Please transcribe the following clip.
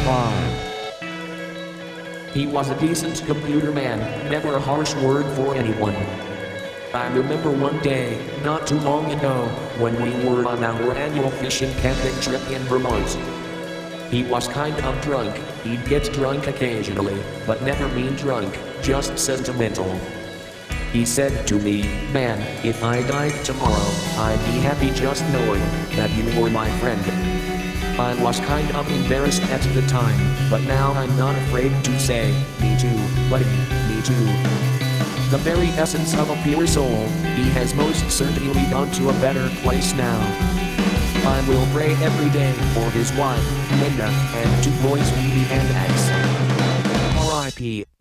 5. He was a decent computer man, never a harsh word for anyone. I remember one day, not too long ago, when we were on our annual fishing camping trip in Vermont. He was kind of drunk, he'd get drunk occasionally, but never mean drunk, just sentimental. He said to me, "Man, if I died tomorrow, I'd be happy just knowing that you were my friend." I was kind of embarrassed at the time, but now I'm not afraid to say, "Me too, buddy, me too." The very essence of a pure soul, he has most certainly gone to a better place now. I will pray every day for his wife, Linda, and two boys, Weedy and Axe. R.I.P.